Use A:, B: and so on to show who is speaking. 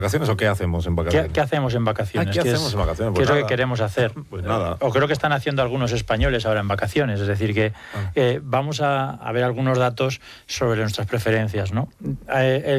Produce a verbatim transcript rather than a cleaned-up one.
A: ¿Vacaciones o qué hacemos en vacaciones?
B: ¿Qué, qué hacemos en vacaciones?
A: Ah, ¿qué
B: ¿Qué
A: hacemos
B: es,
A: en vacaciones? Pues
B: ¿qué es lo
A: nada.
B: que queremos hacer?
A: Pues nada.
B: O creo que están haciendo algunos españoles ahora en vacaciones. Es decir, que
A: Ah.
B: eh, vamos a, a ver algunos datos sobre nuestras preferencias, ¿no? Eh, el